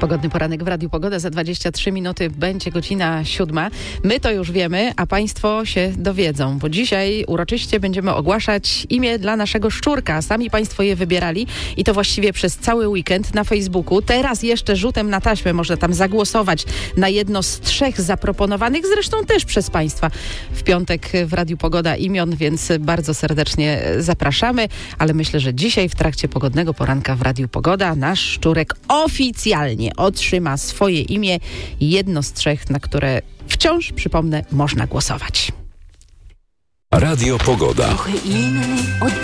Pogodny poranek w Radiu Pogoda. Za 23 minuty będzie godzina 7. My to już wiemy, a Państwo się dowiedzą, bo dzisiaj uroczyście będziemy ogłaszać imię dla naszego szczurka. Sami Państwo je wybierali i to właściwie przez cały weekend na Facebooku. Teraz jeszcze rzutem na taśmę można tam zagłosować na jedno z 3 zaproponowanych, zresztą też przez Państwa w piątek w Radiu Pogoda imion, więc bardzo serdecznie zapraszamy. Ale myślę, że dzisiaj w trakcie pogodnego poranka w Radiu Pogoda nasz szczurek oficjalnie otrzyma swoje imię, jedno z 3, na które wciąż, przypomnę, można głosować. Radio Pogoda. Trochę inny od